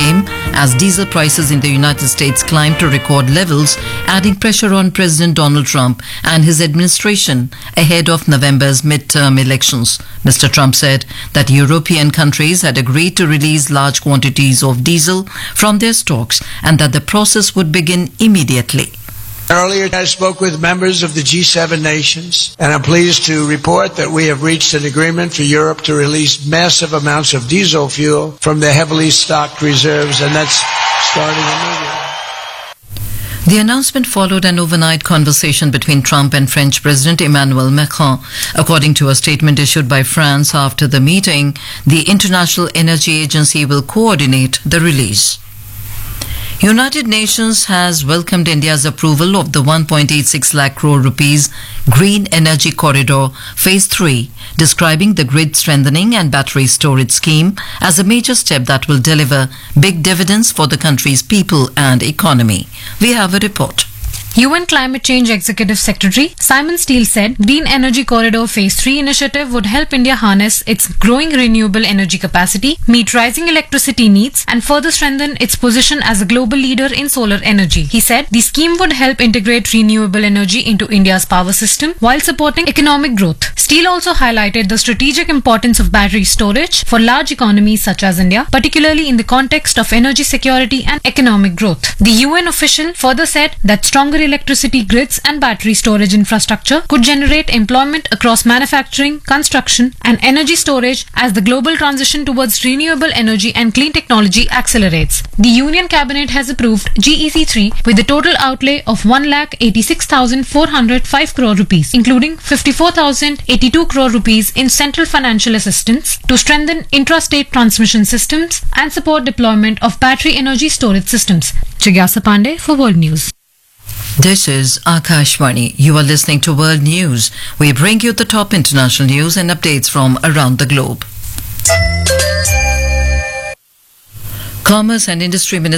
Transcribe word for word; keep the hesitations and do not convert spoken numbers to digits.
came as diesel prices in the United States climbed to record levels, adding pressure on President Donald Trump and his administration ahead of November's midterm elections. Mister Trump said that European countries had agreed to release large quantities of diesel from their stocks and that the process would begin immediately. Earlier, I spoke with members of the G seven nations, and I'm pleased to report that we have reached an agreement for Europe to release massive amounts of diesel fuel from their heavily stocked reserves, and that's starting immediately. The announcement followed an overnight conversation between Trump and French President Emmanuel Macron. According to a statement issued by France after the meeting, the International Energy Agency will coordinate the release. United Nations has welcomed India's approval of the one point eight six lakh crore rupees Green Energy Corridor Phase three, describing the grid strengthening and battery storage scheme as a major step that will deliver big dividends for the country's people and economy. We have a report. U N Climate Change Executive Secretary Simon Steele said Green Energy Corridor Phase three initiative would help India harness its growing renewable energy capacity, meet rising electricity needs, and further strengthen its position as a global leader in solar energy. He said the scheme would help integrate renewable energy into India's power system while supporting economic growth. Steele also highlighted the strategic importance of battery storage for large economies such as India, particularly in the context of energy security and economic growth. The U N official further said that stronger electricity grids and battery storage infrastructure could generate employment across manufacturing, construction, and energy storage as the global transition towards renewable energy and clean technology accelerates. The Union Cabinet has approved G E C three with a total outlay of one lakh eighty-six thousand four hundred five crore rupees, including fifty-four thousand eighty-two crore rupees in central financial assistance to strengthen intrastate transmission systems and support deployment of battery energy storage systems. Jigyasa Pandey for World News. This is Akashvani. You are listening to World News. We bring you the top international news and updates from around the globe. Commerce and Industry Minister